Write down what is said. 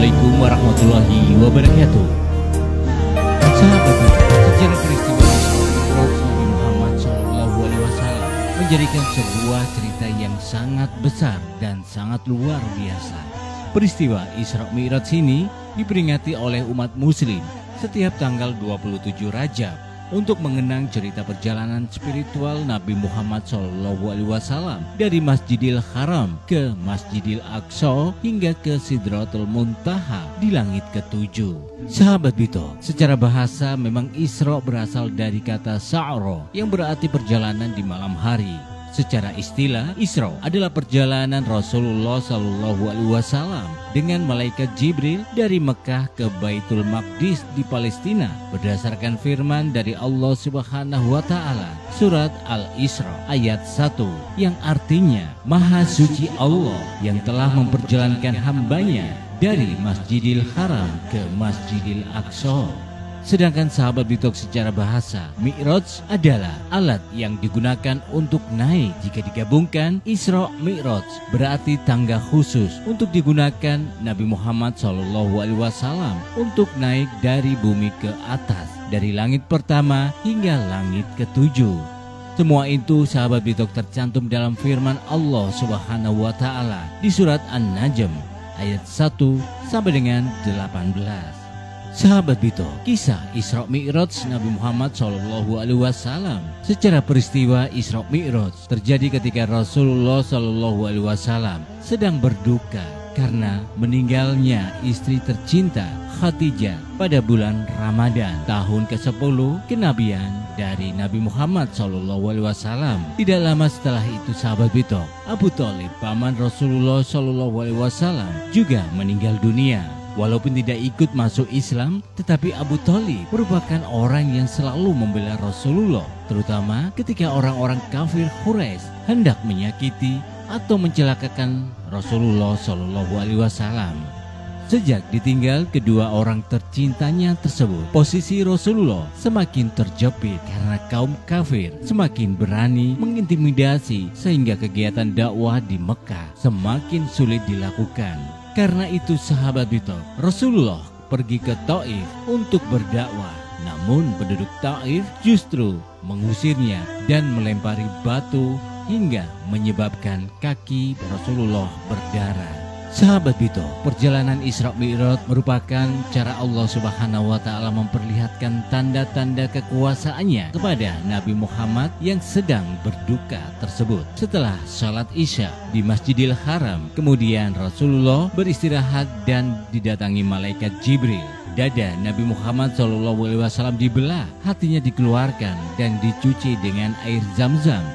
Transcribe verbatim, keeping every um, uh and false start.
Assalamualaikum warahmatullahi wabarakatuh. Sahabat, sejarah peristiwa Isra Mi'raj Nabi Muhammad shallallahu alaihi wasallam menjadikan sebuah cerita yang sangat besar dan sangat luar biasa. Peristiwa Isra Mi'raj ini diperingati oleh umat muslim setiap tanggal dua puluh tujuh Rajab untuk mengenang cerita perjalanan spiritual Nabi Muhammad shallallahu alaihi wasallam dari Masjidil Haram ke Masjidil Aqsa hingga ke Sidratul Muntaha di langit ketujuh. Sahabat Bito, secara bahasa memang Isra berasal dari kata sa'ra yang berarti perjalanan di malam hari. Secara istilah, Isra adalah perjalanan Rasulullah shallallahu alaihi wasallam dengan malaikat Jibril dari Mekah ke Baitul Maqdis di Palestina berdasarkan firman dari Allah Subhanahu wa taala surat Al-Isra ayat satu yang artinya Maha Suci Allah yang telah memperjalankan hambanya dari Masjidil Haram ke Masjidil Aqsa. Sedangkan sahabat Bitok, secara bahasa, Mi'raj adalah alat yang digunakan untuk naik. Jika digabungkan, Isra Mi'raj berarti tangga khusus untuk digunakan Nabi Muhammad shallallahu alaihi wasallam untuk naik dari bumi ke atas, dari langit pertama hingga langit ketujuh. Semua itu sahabat Bitok tercantum dalam firman Allah Subhanahu wa taala di surat An-Najm ayat satu sampai dengan delapan belas. Sahabat Bito, kisah Isra Mi'raj Nabi Muhammad shallallahu alaihi wasallam. Secara peristiwa Isra Mi'raj terjadi ketika Rasulullah shallallahu alaihi wasallam sedang berduka karena meninggalnya istri tercinta Khadijah pada bulan Ramadan tahun kesepuluh kenabian dari Nabi Muhammad shallallahu alaihi wasallam. Tidak lama setelah itu sahabat Bito, Abu Thalib paman Rasulullah shallallahu alaihi wasallam juga meninggal dunia. Walaupun tidak ikut masuk Islam, tetapi Abu Thalib merupakan orang yang selalu membela Rasulullah, terutama ketika orang-orang kafir Quraisy hendak menyakiti atau mencelakakan Rasulullah shallallahu alaihi wasallam. Sejak ditinggal kedua orang tercintanya tersebut, posisi Rasulullah semakin terjepit karena kaum kafir semakin berani mengintimidasi sehingga kegiatan dakwah di Mekah semakin sulit dilakukan. Karena itu sahabat Bito, Rasulullah pergi ke Taif untuk berdakwah. Namun penduduk Taif justru mengusirnya dan melempari batu hingga menyebabkan kaki Rasulullah berdarah. Sahabat Bito, perjalanan Isra Mi'raj merupakan cara Allah Subhanahu wa taala memperlihatkan tanda-tanda kekuasaannya kepada Nabi Muhammad yang sedang berduka tersebut. Setelah salat Isya di Masjidil Haram, kemudian Rasulullah beristirahat dan didatangi malaikat Jibril. Dada Nabi Muhammad shallallahu alaihi wasallam dibelah, hatinya dikeluarkan dan dicuci dengan air Zam-Zam.